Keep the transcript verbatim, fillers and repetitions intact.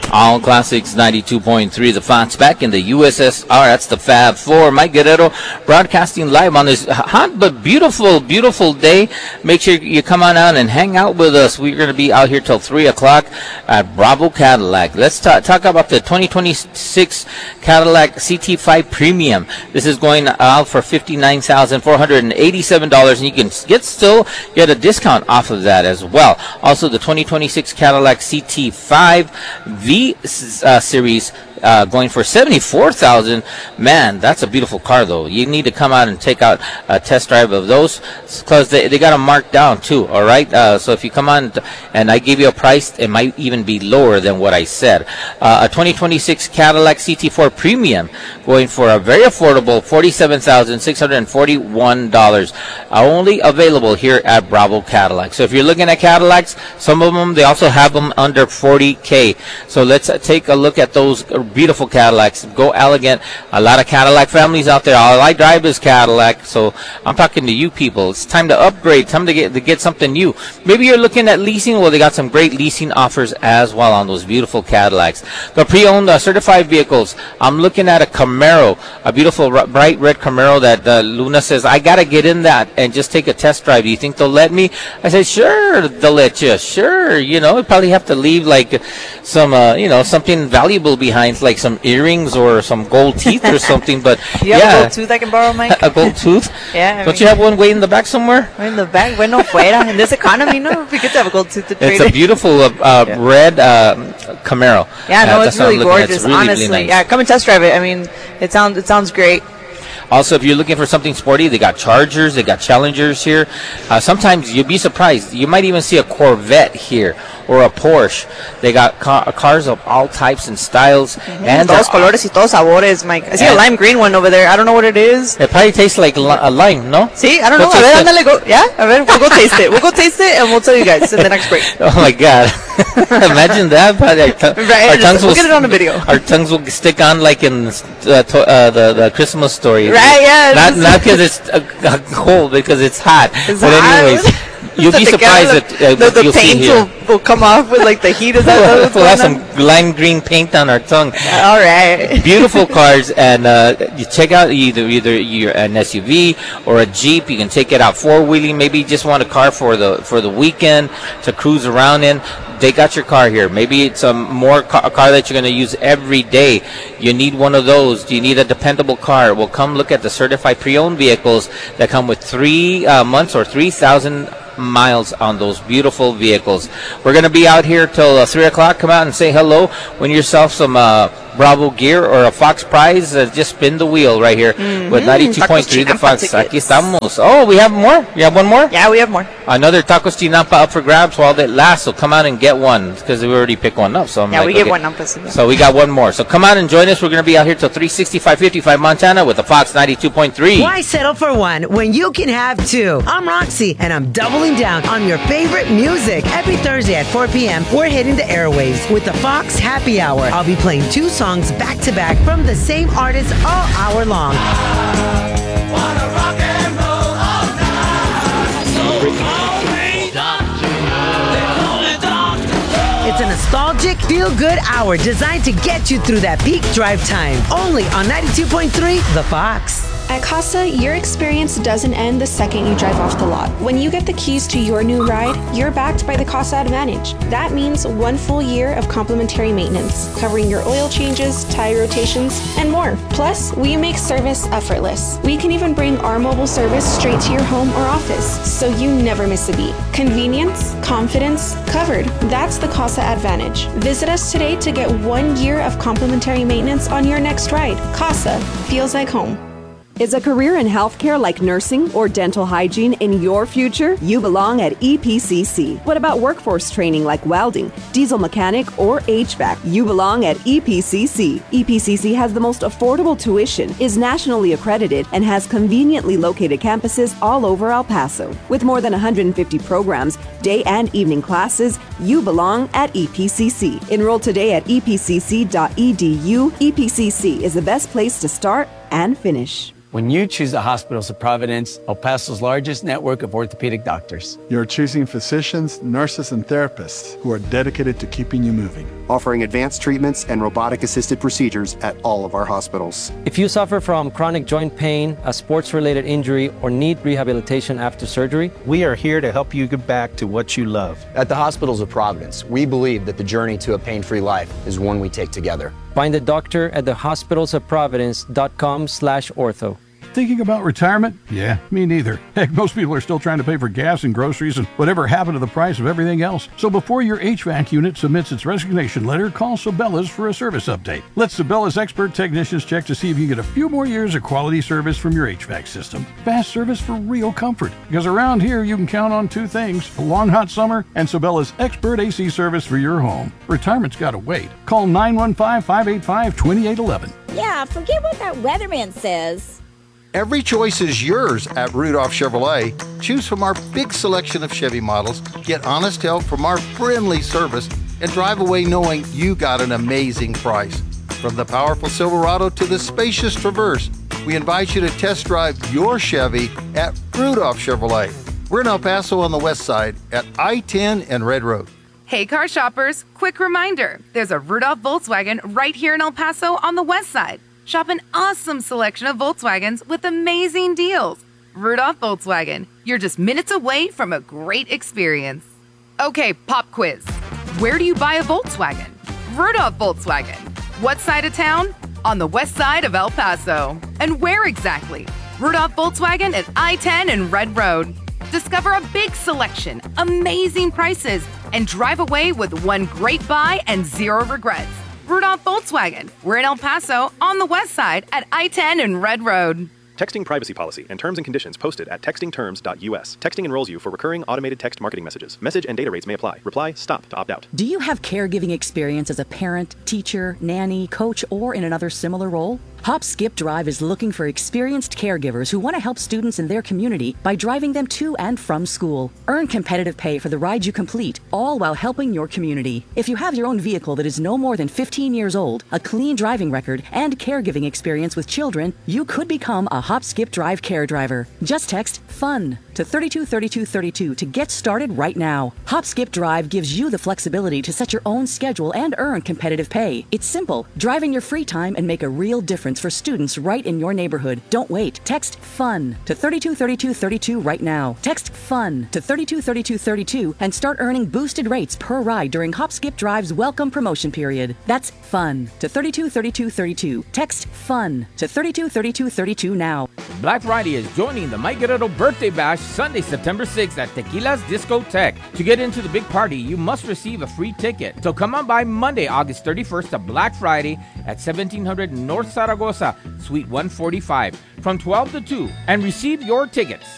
All Classics ninety-two point three, the Fox back in the U S S R. That's the Fab Four. Mike Guerrero broadcasting live on this hot but beautiful, beautiful day. Make sure you come on out and hang out with us. We're going to be out here till three o'clock at Bravo Cadillac. Let's talk, talk about the twenty twenty-six Cadillac C T five Premium. This is going out for fifty-nine thousand four hundred eighty-seven dollars, and you can get still get a discount off of that as well. Also, the twenty twenty-six Cadillac C T five V uh, series uh, going for seventy-four thousand dollars. Man, that's a beautiful car, though. You need to come out and take out a test drive of those because they, they got them marked down, too, all right? Uh, so if you come on and I give you a price, it might even be lower than what I said. Uh, a twenty twenty-six Cadillac C T four Premium going for a very affordable forty-seven thousand six hundred forty-one dollars. Only available here at Bravo Cadillac. So if you're looking at Cadillacs, some of them, they also have them under forty K. So let's uh, take a look at those beautiful Cadillacs. Go elegant. A lot of Cadillac families out there. All I drive is Cadillac, so I'm talking to you people. It's time to upgrade. Time to get to get something new. Maybe you're looking at leasing. Well, they got some great leasing offers as well on those beautiful Cadillacs. The pre-owned uh, certified vehicles. I'm looking at a Camaro, a beautiful r- bright red Camaro that uh, Luna says I gotta get in that and just take a test drive. Do you think they'll let me? I said sure, they'll let you. Sure, you know, you probably have to leave like some, uh, you know, something valuable behind, like some earrings or some gold teeth or something. But you have yeah, a gold tooth I can borrow, Mike? A gold tooth? Yeah. I Don't mean, you have one way in the back somewhere? in the back, bueno fuera. In this economy, no, we get to have a gold tooth to trade. It's a beautiful uh, uh, yeah. red uh, Camaro. Yeah, no, uh, it's really gorgeous. It's really, honestly, really nice. Yeah, come and test drive it. I mean, it sounds it sounds great. Also, if you're looking for something sporty, they got Chargers, they got Challengers here. Uh, sometimes you'll be surprised. You might even see a Corvette here or a Porsche. They got car- cars of all types and styles. Mm-hmm. And todos colores y todos sabores, Mike. I see a lime green one over there. I don't know what it is. It probably tastes like li- a lime, no? See, I don't know. A ver, ándale, go. Yeah, a ver, we'll go taste it. We'll go taste it, and we'll tell you guys in the next break. Oh my God! Imagine that. Our, t- right, our tongues we'll will get it on the video. Our tongues will stick on like in uh, to, uh, the the Christmas Story. Right? Yeah. Not not because it's uh, cold, because it's hot. It's but hot. anyways. You'll be surprised look, that uh, the, the you'll paint see will, will come off with like the heat. Is that we'll, what's we'll have going some lime green paint on our tongue. All right. Beautiful cars, and uh, you check out either either you're an S U V or a Jeep. You can take it out four wheeling. Maybe you just want a car for the for the weekend to cruise around in. They got your car here. Maybe it's a more car, a car that you're going to use every day. You need one of those. Do you need a dependable car? Well, come look at the certified pre-owned vehicles that come with three uh, months or three thousand miles on those beautiful vehicles. We're going to be out here till uh, three o'clock. Come out and say hello. Win yourself some uh, Bravo gear or a Fox prize. Uh, just spin the wheel right here mm-hmm. with ninety-two point three the Fox. Aquí estamos. Oh, we have more? You have one more? Yeah, we have more. Another Tacos Chinampa up for grabs while it lasts. So come out and get one because we already picked one up. So I'm yeah, like, we okay. get one up. So we got one more. So come out and join us. We're going to be out here till three sixty-five fifty-five Montana with the Fox ninety-two point three. Why settle for one when you can have two? I'm Roxy, and I'm doubling down on your favorite music. Every Thursday at four p.m., we're hitting the airwaves with the Fox Happy Hour. I'll be playing two songs back to back from the same artist all hour long. It's a nostalgic, feel-good hour designed to get you through that peak drive time. Only on ninety-two point three The Fox. At Casa, your experience doesn't end the second you drive off the lot. When you get the keys to your new ride, you're backed by the Casa Advantage. That means one full year of complimentary maintenance, covering your oil changes, tire rotations, and more. Plus, we make service effortless. We can even bring our mobile service straight to your home or office, so you never miss a beat. Convenience, confidence, covered. That's the Casa Advantage. Visit us today to get one year of complimentary maintenance on your next ride. Casa feels like home. Is a career in healthcare like nursing or dental hygiene in your future? You belong at E P C C. What about workforce training like welding, diesel mechanic, or H V A C? You belong at E P C C. E P C C has the most affordable tuition, is nationally accredited, and has conveniently located campuses all over El Paso. With more than one hundred fifty programs, day and evening classes, You belong at E P C C. Enroll today at e p c c dot e d u. E P C C is the best place to start and finish. When you choose the Hospitals of Providence, El Paso's largest network of orthopedic doctors. You're choosing physicians, nurses, and therapists who are dedicated to keeping you moving. Offering advanced treatments and robotic-assisted procedures at all of our hospitals. If you suffer from chronic joint pain, a sports-related injury, or need rehabilitation after surgery, we are here to help you get back to what you love. At the Hospitals of Providence, we believe that the journey to a pain-free life is one we take together. Find a doctor at the hospitals of providence dot com slash ortho. Thinking about retirement? Yeah, me neither. Heck, most people are still trying to pay for gas and groceries and whatever happened to the price of everything else. So before your H V A C unit submits its resignation letter, call Sabela's for a service update. Let Sabela's expert technicians check to see if you get a few more years of quality service from your H V A C system. Fast service for real comfort. Because around here, you can count on two things: a long hot summer and Sabela's expert A C service for your home. Retirement's got to wait. Call nine one five, five eight five, two eight one one. Yeah, forget what that weatherman says. Every choice is yours at Rudolph Chevrolet. Choose from our big selection of Chevy models, get honest help from our friendly service, and drive away knowing you got an amazing price. From the powerful Silverado to the spacious Traverse, we invite you to test drive your Chevy at Rudolph Chevrolet. We're in El Paso on the west side at I ten and Red Road. Hey car shoppers, quick reminder, there's a Rudolph Volkswagen right here in El Paso on the west side. Shop an awesome selection of Volkswagens with amazing deals. Rudolph Volkswagen, you're just minutes away from a great experience. Okay, pop quiz. Where do you buy a Volkswagen? Rudolph Volkswagen. What side of town? On the west side of El Paso. And where exactly? Rudolph Volkswagen at I ten and Red Road. Discover a big selection, amazing prices, and drive away with one great buy and zero regrets. Rudolph Volkswagen. We're in El Paso on the west side at I ten and Red Road. Texting privacy policy and terms and conditions posted at texting terms dot u s. Texting enrolls you for recurring automated text marketing messages. Message and data rates may apply. Reply STOP to opt out. Do you have caregiving experience as a parent, teacher, nanny, coach, or in another similar role? Hop Skip Drive is looking for experienced caregivers who want to help students in their community by driving them to and from school. Earn competitive pay for the ride you complete, all while helping your community. If you have your own vehicle that is no more than fifteen years old, a clean driving record, and caregiving experience with children, you could become a Hop Skip Drive care driver. Just text FUN to three two three two three two to get started right now. Hop Skip Drive gives you the flexibility to set your own schedule and earn competitive pay. It's simple. Drive in your free time and make a real difference for students right in your neighborhood. Don't wait. Text FUN to three two three two three two right now. Text FUN to three two three two three two and start earning boosted rates per ride during Hop Skip Drive's welcome promotion period. That's FUN to three two three two three two. Text FUN to three two three two three two now. Black Friday is joining the Mike Guerrero Birthday Bash Sunday, September sixth at Tequila's Discotheque. To get into the big party, you must receive a free ticket. So come on by Monday, August thirty-first to Black Friday at seventeen hundred North Zaragoza, Suite one forty-five, from twelve to two, and receive your tickets.